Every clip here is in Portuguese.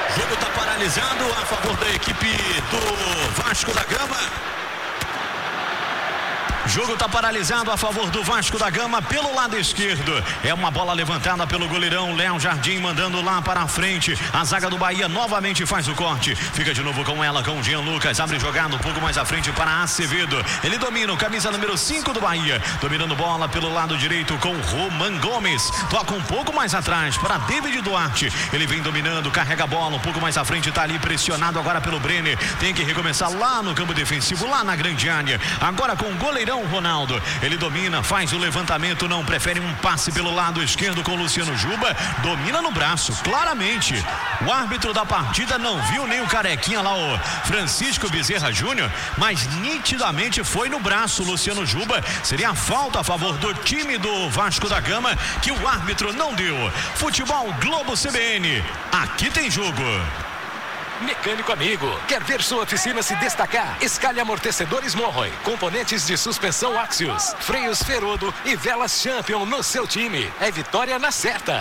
O jogo está paralisado a favor da equipe do Vasco da Gama. O jogo está paralisado a favor do Vasco da Gama pelo lado esquerdo. É uma bola levantada pelo goleirão Léo Jardim, mandando lá para a frente. A zaga do Bahia novamente faz o corte. Fica de novo com ela, com o Jean Lucas. Abre jogada um pouco mais à frente para Acevedo. Ele domina o camisa número 5 do Bahia. Dominando bola pelo lado direito com Roman Gomes. Toca um pouco mais atrás para David Duarte. Ele vem dominando, carrega a bola um pouco mais à frente. Está ali pressionado agora pelo Brenner. Tem que recomeçar lá no campo defensivo, lá na grande área. Agora com o goleirão Ronaldo, ele domina, faz o levantamento, não prefere um passe pelo lado esquerdo com Luciano Juba, domina no braço, claramente. O árbitro da partida não viu nem o carequinha lá, o Francisco Bezerra Júnior, mas nitidamente foi no braço. Luciano Juba, seria a falta a favor do time do Vasco da Gama, que o árbitro não deu. Futebol Globo CBN, aqui tem jogo. Mecânico amigo, quer ver sua oficina se destacar? Escalhe amortecedores Monroy, componentes de suspensão Axios, freios Ferodo e velas Champion no seu time. É vitória na certa.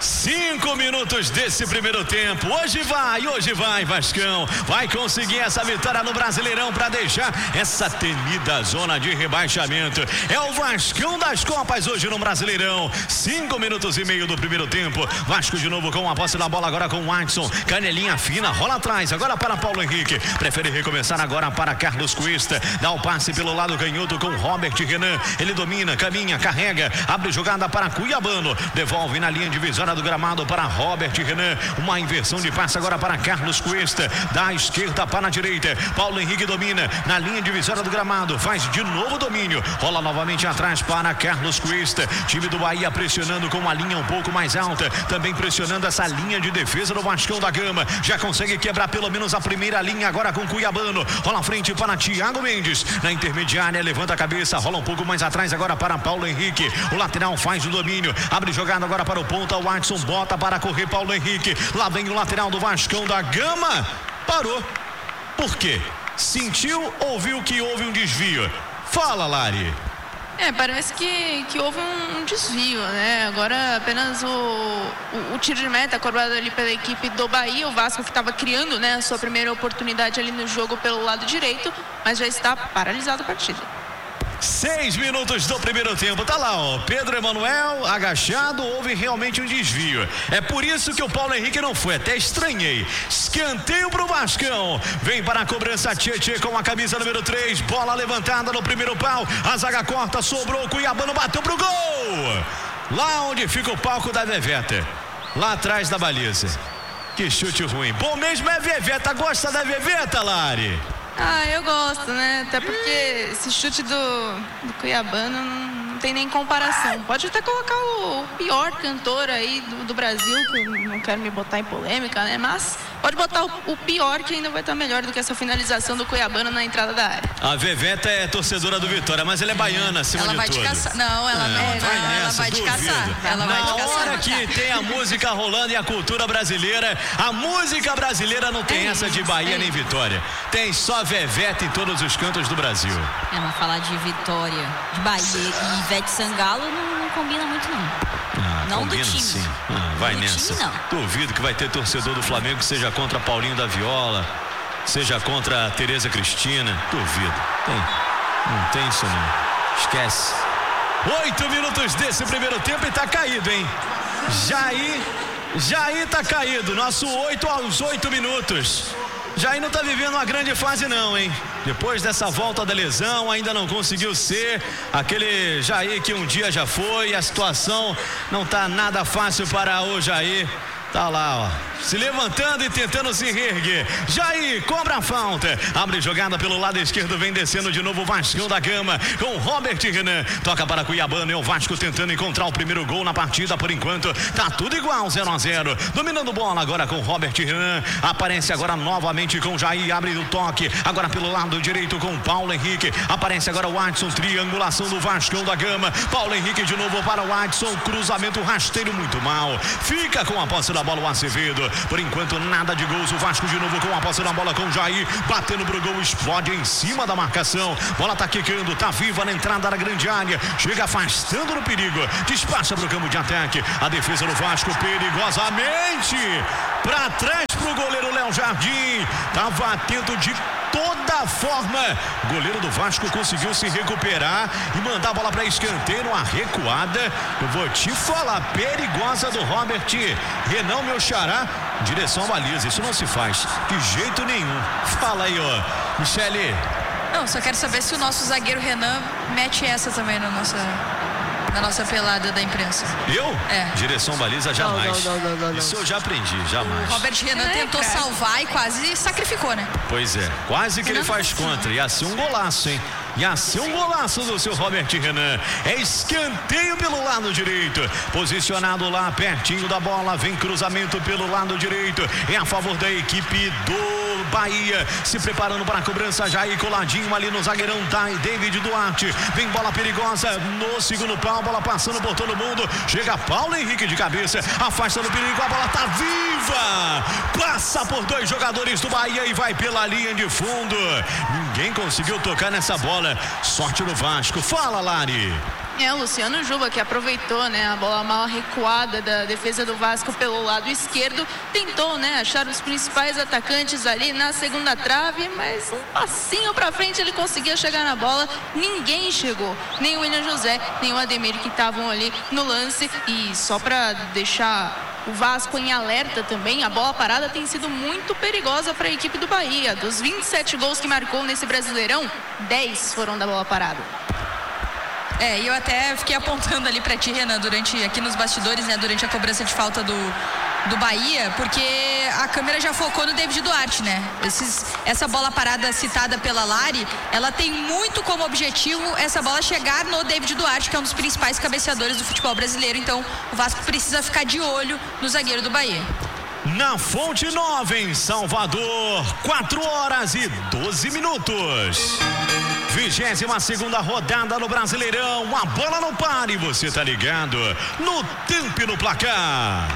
5 minutos desse primeiro tempo. Hoje vai, Vascão. Vai conseguir essa vitória no Brasileirão para deixar essa temida zona de rebaixamento. É o Vascão das Copas hoje no Brasileirão. 5 minutos e meio do primeiro tempo. Vasco de novo com a posse da bola agora com o Watson. Canelinha fina, rola atrás. Agora para Paulo Henrique. Prefere recomeçar agora para Carlos Cuesta. Dá o passe pelo lado canhoto com Robert Renan. Ele domina, caminha, carrega. Abre jogada para Cuiabano. Devolve na linha divisória do gramado para Robert Renan, uma inversão de passe agora para Carlos Cuesta, da esquerda para a direita. Paulo Henrique domina na linha divisória do gramado, faz de novo domínio, rola novamente atrás para Carlos Cuesta. Time do Bahia pressionando com uma linha um pouco mais alta, também pressionando essa linha de defesa do Vascão da Gama. Já consegue quebrar pelo menos a primeira linha agora com Cuiabano, rola à frente para Thiago Mendes, na intermediária levanta a cabeça, rola um pouco mais atrás agora para Paulo Henrique. O lateral faz o domínio, abre jogada agora para o ponta, o Watson bota para correr Paulo Henrique. Lá vem o lateral do Vascão da Gama. Parou. Por quê? Sentiu ou viu que houve um desvio? Fala, Lari. Parece que houve um desvio, né? Agora apenas o tiro de meta cobrado ali pela equipe do Bahia. O Vasco que estava criando, né, a sua primeira oportunidade ali no jogo pelo lado direito, mas já está paralisado a partida. 6 minutos do primeiro tempo, tá lá, ó, Pedro Emanuel agachado, houve realmente um desvio. É por isso que o Paulo Henrique não foi, até estranhei. Escanteio pro Vascão, vem para a cobrança Tietê com a camisa número 3, bola levantada no primeiro pau, a zaga corta, sobrou, Cuiabano bateu pro gol. Lá onde fica o palco da Veveta, lá atrás da baliza. Que chute ruim. Bom mesmo é Veveta, gosta da Veveta, Lari? Eu gosto, né? Até porque esse chute do Cuiabano não tem nem comparação. Pode até colocar o pior cantor aí do Brasil, que eu não quero me botar em polêmica, né? Mas pode botar o pior, que ainda vai estar melhor do que essa finalização do Cuiabano na entrada da área. A Veveta é torcedora do Vitória, mas ela é baiana acima de tudo. Ela vai te caçar. Não, ela não. Ela vai te caçar. Ela vai te caçar. Na hora que tem a música rolando e a cultura brasileira, a música brasileira não tem essa de Bahia nem Vitória. Tem só Veveta em todos os cantos do Brasil. Mas falar de Vitória, de Bahia e Ivete Sangalo não combina muito, não. Não combina, do time. Sim. Vai do nessa. Time, não. Duvido que vai ter torcedor do Flamengo que seja contra Paulinho da Viola, seja contra a Tereza Cristina. Duvido. Não tem isso não. Esquece. 8 minutos desse primeiro tempo e tá caído, hein? Jair tá caído. Nosso 8 aos 8 minutos. Jair não tá vivendo uma grande fase não, hein? Depois dessa volta da lesão, ainda não conseguiu ser aquele Jair que um dia já foi. A situação não tá nada fácil para o Jair. Tá lá, ó, se levantando e tentando se reerguer. Jair cobra a falta, abre jogada pelo lado esquerdo, vem descendo de novo o Vascão da Gama com Robert Renan, toca para Cuiabano, é o Vasco tentando encontrar o primeiro gol na partida. Por enquanto tá tudo igual, 0-0, dominando bola agora com Robert Renan, aparece agora novamente com Jair, abre o toque, agora pelo lado direito com Paulo Henrique, aparece agora o Watson, triangulação do Vascão da Gama, Paulo Henrique de novo para o Watson, cruzamento rasteiro muito mal, fica com a posse da bola o Acevedo. Por enquanto nada de gols, o Vasco de novo com a posse da bola com o Jair, batendo pro gol, explode em cima da marcação, bola tá quicando, tá viva na entrada da grande área, chega afastando no perigo, despacha pro campo de ataque, a defesa do Vasco perigosamente pra trás pro pro goleiro Léo Jardim. Tava atento de toda forma. O goleiro do Vasco conseguiu se recuperar e mandar a bola para escanteio, uma recuada. Eu vou te falar, perigosa do Robert Renan, meu xará, direção à baliza. Isso não se faz de jeito nenhum. Fala aí, ó, Michele. Não, só quero saber se o nosso zagueiro Renan mete essa também na nossa pelada da imprensa. Eu? É. Direção baliza, jamais. Não. Isso eu já aprendi, jamais. O Robert Renan tentou salvar e quase sacrificou, né? Pois é, quase que ele faz contra. Ia ser um golaço, hein? Ia ser um golaço do seu Robert Renan. É escanteio pelo lado direito. Posicionado lá pertinho da bola. Vem cruzamento pelo lado direito. É a favor da equipe do Bahia. Se preparando para a cobrança já aí coladinho ali no zagueirão David Duarte. Vem bola perigosa no segundo pau. Bola passando por todo mundo. Chega Paulo Henrique de cabeça. Afasta do perigo. A bola tá viva. Passa por dois jogadores do Bahia e vai pela linha de fundo. Ninguém conseguiu tocar nessa bola. Sorte do Vasco. Fala, Lari. É, o Luciano Juba que aproveitou, né, a bola mal recuada da defesa do Vasco pelo lado esquerdo, tentou, né, achar os principais atacantes ali na segunda trave, mas um passinho pra frente ele conseguia chegar na bola, ninguém chegou, nem o William José, nem o Ademir que estavam ali no lance. E só pra deixar o Vasco em alerta também, a bola parada tem sido muito perigosa para a equipe do Bahia. Dos 27 gols que marcou nesse Brasileirão, 10 foram da bola parada. É, e eu até fiquei apontando ali pra ti, Renan, aqui nos bastidores, né, durante a cobrança de falta do Bahia, porque a câmera já focou no David Duarte, né? Essa bola parada citada pela Lari, ela tem muito como objetivo essa bola chegar no David Duarte, que é um dos principais cabeceadores do futebol brasileiro. Então, o Vasco precisa ficar de olho no zagueiro do Bahia. Na Fonte Nova, em Salvador, 4h12. 22ª rodada no Brasileirão. A bola não para e você tá ligado no tempo e no placar.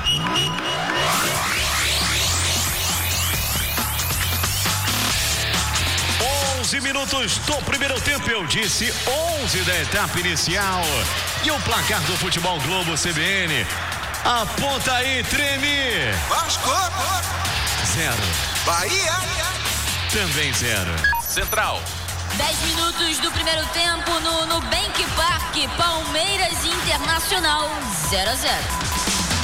11 minutos do primeiro tempo, eu disse 11 da etapa inicial. E o placar do Futebol Globo CBN. Aponta aí, treme. Vasco 0. Bahia Também 0. Central. 10 minutos do primeiro tempo no Nubank Park, Palmeiras Internacional 0-0.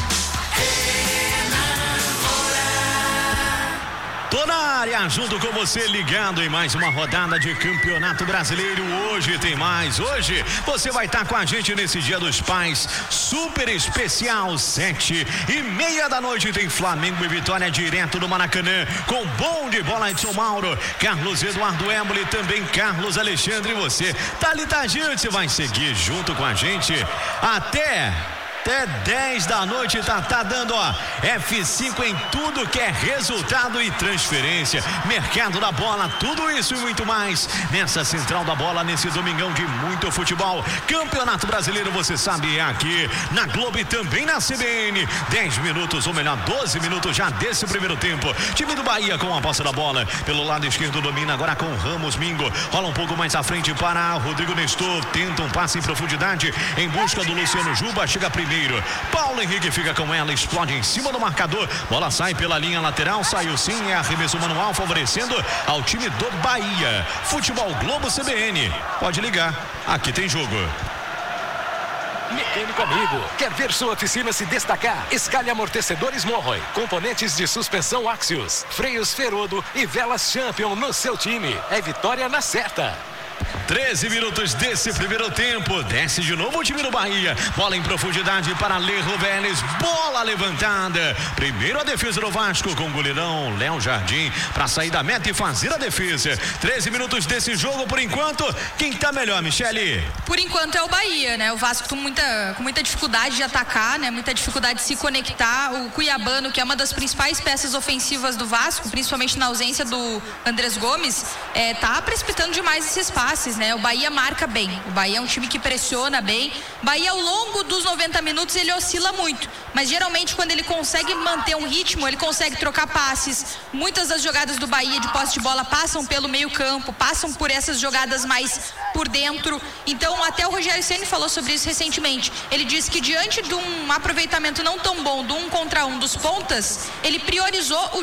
Tô na área, junto com você, ligado em mais uma rodada de Campeonato Brasileiro. Hoje tem mais. Hoje você vai estar com a gente nesse Dia dos Pais super especial. 7h30 da noite tem Flamengo e Vitória direto do Maracanã, com bom de bola de São Mauro, Carlos Eduardo Emboli, também Carlos Alexandre. E você, Thalita Gil, você vai seguir junto com a gente até 10 da noite, tá dando, ó, F5 em tudo que é resultado e transferência, mercado da bola, tudo isso e muito mais nessa Central da Bola, nesse domingão de muito futebol. Campeonato Brasileiro, você sabe, é aqui na Globo e também na CBN. 10 minutos, ou melhor, 12 minutos já desse primeiro tempo. Time do Bahia com a posse da bola pelo lado esquerdo, domina agora com Ramos Mingo, rola um pouco mais à frente para Rodrigo Nestor, tenta um passe em profundidade em busca do Luciano Juba, chega primeiro. Paulo Henrique fica com ela, explode em cima do marcador, bola sai pela linha lateral, saiu sim, é arremesso manual favorecendo ao time do Bahia. Futebol Globo CBN, pode ligar, aqui tem jogo. Mecânico amigo, quer ver sua oficina se destacar? Escalhe amortecedores Morroy, componentes de suspensão Axios, freios Ferodo e velas Champion no seu time. É vitória na certa. 13 minutos desse primeiro tempo, desce de novo o time do Bahia, bola em profundidade para Lerro Vélez, bola levantada, primeiro a defesa do Vasco com o goleirão Léo Jardim para sair da meta e fazer a defesa. 13 minutos desse jogo, por enquanto, quem tá melhor, Michele? Por enquanto é o Bahia, né? O Vasco com muita dificuldade de atacar, né? Muita dificuldade de se conectar. O Cuiabano, que é uma das principais peças ofensivas do Vasco, principalmente na ausência do Andrés Gomes, tá precipitando demais esses passes, né? O Bahia marca bem, o Bahia é um time que pressiona bem. O Bahia, ao longo dos 90 minutos, ele oscila muito, mas geralmente quando ele consegue manter um ritmo, ele consegue trocar passes. Muitas das jogadas do Bahia de posse de bola passam pelo meio campo, passam por essas jogadas mais por dentro. Então até o Rogério Ceni falou sobre isso recentemente. Ele disse que diante de um aproveitamento não tão bom do 1 contra 1 dos pontas, ele priorizou o jogo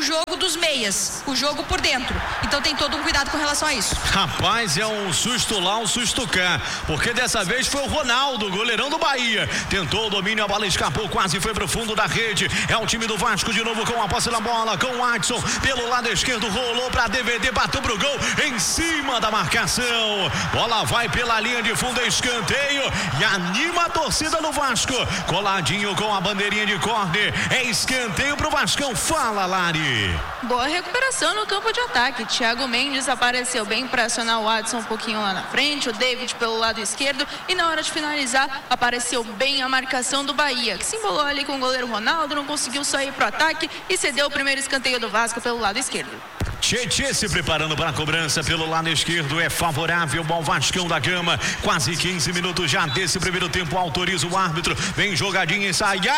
dos meias, o jogo por dentro. Então tem todo um cuidado com relação a isso. Rapaz, é um susto lá, um susto cá, porque dessa vez foi o Ronaldo, goleirão do Bahia. Tentou o domínio, a bola escapou, quase foi pro fundo da rede. É o time do Vasco de novo com a posse da bola, com o Adson pelo lado esquerdo, rolou pra DVD, bateu pro gol, em cima da marcação. Bola vai pela linha de fundo, escanteio e anima a torcida do Vasco. Coladinho com a bandeirinha de córner, é escanteio pro Vascão. Fala, Lari. Boa recuperação no campo de ataque. Thiago Mendes apareceu bem para acionar o Adson um pouquinho lá na frente, o David pelo lado esquerdo, e na hora de finalizar apareceu bem a marcação do Bahia, que se embolou ali com o goleiro Ronaldo, não conseguiu sair pro ataque e cedeu o primeiro escanteio do Vasco pelo lado esquerdo. Tietê se preparando para a cobrança pelo lado esquerdo, é favorável ao Vascão da Gama. Quase 15 minutos já desse primeiro tempo, autoriza o árbitro. Vem jogadinha ensaiada.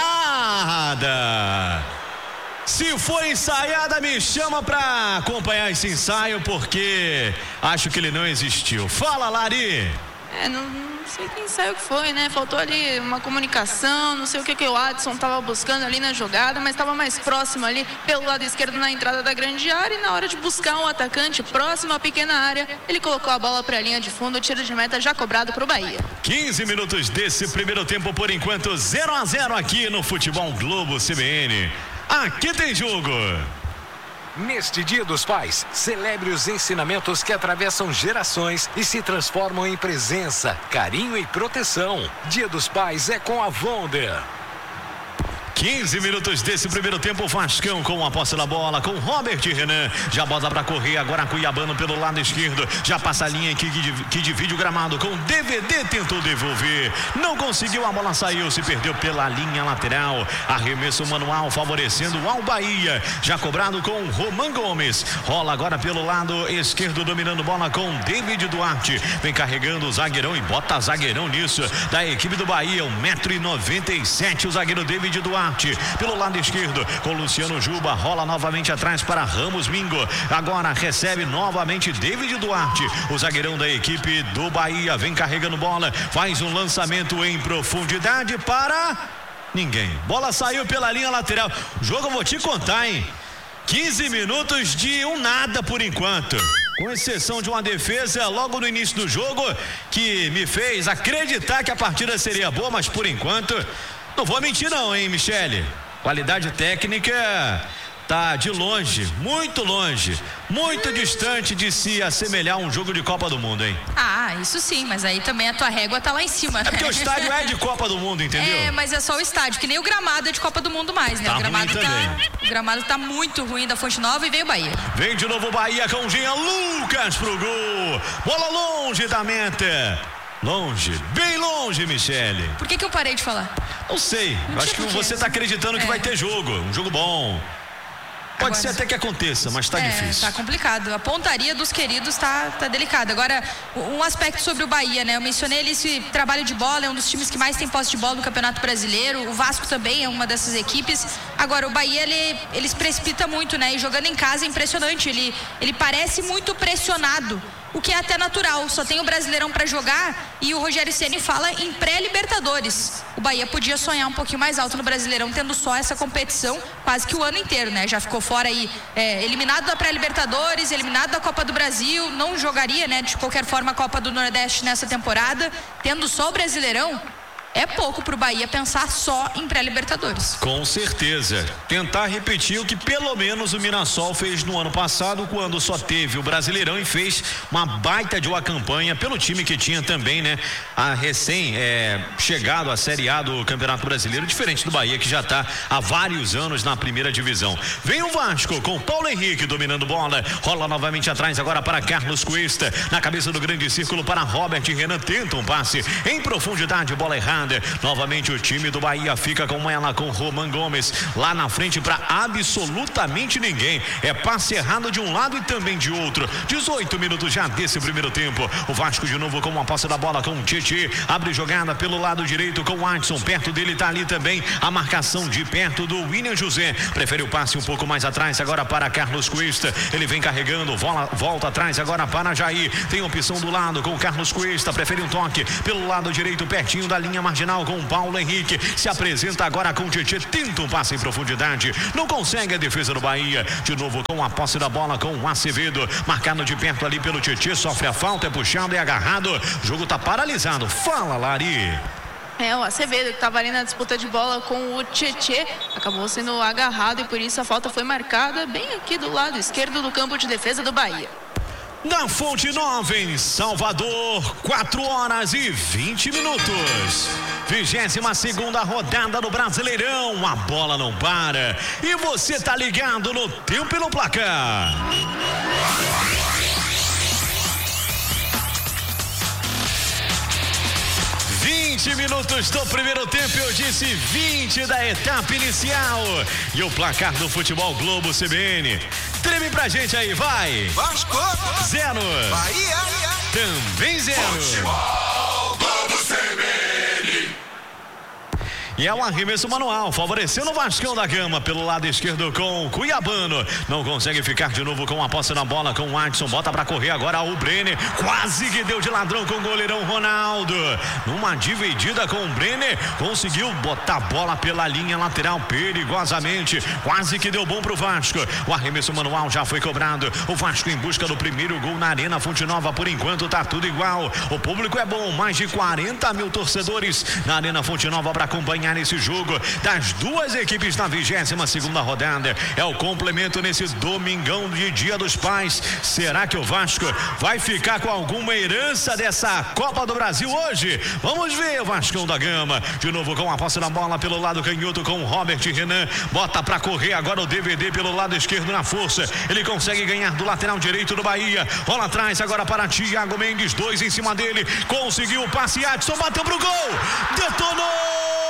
Se for ensaiada, me chama para acompanhar esse ensaio, porque acho que ele não existiu. Fala, Lari. Não sei quem ensaio que foi, né? Faltou ali uma comunicação, não sei o que o Adson estava buscando ali na jogada, mas estava mais próximo ali pelo lado esquerdo na entrada da grande área, e na hora de buscar um atacante próximo à pequena área, ele colocou a bola para a linha de fundo, o tiro de meta já cobrado para o Bahia. 15 minutos desse primeiro tempo, por enquanto 0-0 aqui no Futebol Globo CBN. Aqui tem jogo. Neste Dia dos Pais, celebre os ensinamentos que atravessam gerações e se transformam em presença, carinho e proteção. Dia dos Pais é com a Wonder. 15 minutos desse primeiro tempo, o Vascão com a posse da bola, com Robert Renan, já bota pra correr, agora Cuiabano pelo lado esquerdo, já passa a linha que divide o gramado, com DVD, tentou devolver, não conseguiu, a bola saiu, se perdeu pela linha lateral, arremesso manual favorecendo ao Bahia, já cobrado com Roman Gomes, rola agora pelo lado esquerdo, dominando bola com David Duarte, vem carregando o zagueirão e bota zagueirão nisso, da equipe do Bahia, 1,97 m, o zagueiro David Duarte, pelo lado esquerdo, com Luciano Juba, rola novamente atrás para Ramos Mingo, agora recebe novamente David Duarte, o zagueirão da equipe do Bahia, vem carregando bola, faz um lançamento em profundidade para ninguém, bola saiu pela linha lateral. O jogo eu vou te contar, hein? 15 minutos de um nada por enquanto, com exceção de uma defesa logo no início do jogo que me fez acreditar que a partida seria boa, mas por enquanto não vou mentir não, hein, Michele? Qualidade técnica tá de longe, muito distante de se assemelhar a um jogo de Copa do Mundo, hein? Ah, isso sim, mas aí também a tua régua tá lá em cima, né? É porque o estádio é de Copa do Mundo, entendeu? É, mas é só o estádio, que nem o gramado é de Copa do Mundo mais, né? Tá O gramado tá muito ruim da Fonte Nova e veio o Bahia. Vem de novo o Bahia com Jean Lucas pro gol. Bola longe da meta. Longe, bem longe, Michele. Por que eu parei de falar? Não sei, acho que você tá acreditando que vai ter jogo, um jogo bom. Pode ser até que aconteça, mas tá difícil. Tá complicado. A pontaria dos queridos tá delicada. Agora, um aspecto sobre o Bahia, né? Eu mencionei ali esse trabalho de bola, é um dos times que mais tem posse de bola no Campeonato Brasileiro. O Vasco também é uma dessas equipes. Agora, o Bahia, ele se precipita muito, né? E jogando em casa é impressionante. Ele parece muito pressionado, o que é até natural. Só tem o Brasileirão para jogar e o Rogério Ceni fala em pré-Libertadores. O Bahia podia sonhar um pouquinho mais alto no Brasileirão, tendo só essa competição quase que o ano inteiro, né? Já ficou fora aí, eliminado da pré-Libertadores, eliminado da Copa do Brasil, não jogaria, né, de qualquer forma a Copa do Nordeste nessa temporada, tendo só o Brasileirão. É pouco pro Bahia pensar só em pré-Libertadores. Com certeza. Tentar repetir o que pelo menos o Mirassol fez no ano passado, quando só teve o Brasileirão e fez uma baita de uma campanha pelo time que tinha também, né? A chegado à Série A do Campeonato Brasileiro, diferente do Bahia, que já tá há vários anos na primeira divisão. Vem o Vasco com Paulo Henrique dominando bola, rola novamente atrás agora para Carlos Cuesta, na cabeça do grande círculo para Robert Renan, tenta um passe em profundidade, bola errada. Novamente o time do Bahia fica com ela, com Roman Gomes lá na frente para absolutamente ninguém. É passe errado de um lado e também de outro. 18 minutos já desse primeiro tempo. O Vasco de novo com uma posse da bola com o Tietê. Abre jogada pelo lado direito com o Adson. Perto dele tá ali também a marcação de perto do William José. Prefere o passe um pouco mais atrás agora para Carlos Cuesta. Ele vem carregando, volta atrás agora para Jair. Tem opção do lado com o Carlos Cuesta. Prefere um toque pelo lado direito pertinho da linha marginal com o Paulo Henrique. Se apresenta agora com o Tietê. Tenta um passe em profundidade. Não consegue a defesa do Bahia. De novo com a posse da bola com o Acevedo. Marcado de perto ali pelo Tietê. Sofre a falta, é puxado e agarrado. O jogo tá paralisado. Fala, Lari. O Acevedo, que estava ali na disputa de bola com o Tietê, acabou sendo agarrado e por isso a falta foi marcada bem aqui do lado esquerdo do campo de defesa do Bahia. Na Fonte Nova, em Salvador, 4h20. 22ª rodada do Brasileirão. A bola não para. E você tá ligado no tempo e no placar. 20 minutos do primeiro tempo, eu disse 20 da etapa inicial. E o placar do Futebol Globo CBN. Treme pra gente aí, vai. Vasco 0. Bahia Também 0. Futebol Globo CBN. E é um arremesso manual, favorecendo o Vascão da Gama pelo lado esquerdo com o Cuiabano. Não consegue ficar de novo com a posse na bola com o Adson. Bota pra correr agora o Brenner. Quase que deu de ladrão com o goleirão Ronaldo. Numa dividida com o Brenner, conseguiu botar a bola pela linha lateral perigosamente. Quase que deu bom pro Vasco. O arremesso manual já foi cobrado. O Vasco em busca do primeiro gol na Arena Fonte Nova. Por enquanto tá tudo igual. O público é bom, mais de 40 mil torcedores na Arena Fonte Nova para acompanhar nesse jogo das duas equipes na 22ª rodada. É o complemento nesse domingão de Dia dos Pais. Será que o Vasco vai ficar com alguma herança dessa Copa do Brasil hoje? Vamos ver o Vascão da Gama. De novo com a posse da bola pelo lado canhoto com o Robert Renan. Bota pra correr agora o DVD pelo lado esquerdo na força. Ele consegue ganhar do lateral direito do Bahia. Rola atrás agora para Thiago Mendes. 2 em cima dele. Conseguiu o passe. Adson bateu pro gol. Detonou!